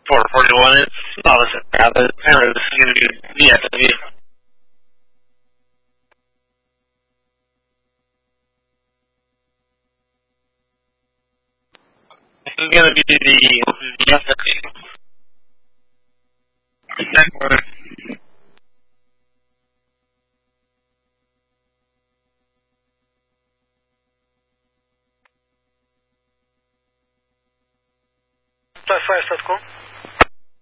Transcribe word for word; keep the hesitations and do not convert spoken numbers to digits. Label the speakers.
Speaker 1: four forty-one, it's not a crap. Apparently this is going to be the F W. This is going to be the, the F W. Second order.
Speaker 2: Five five dot com.